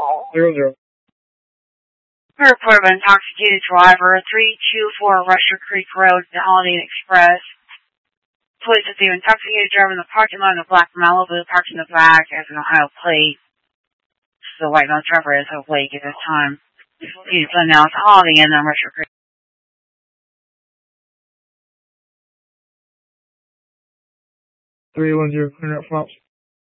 00. Report of an intoxicated driver, 324 Rusher Creek Road, the Holiday Inn Express. Police that the intoxicated driver in the parking lot in a black Malibu parked in the back as an Ohio plate. The white male driver is awake at this time. He's announced Holiday Inn on Rusher Creek. 310, clear out flaps.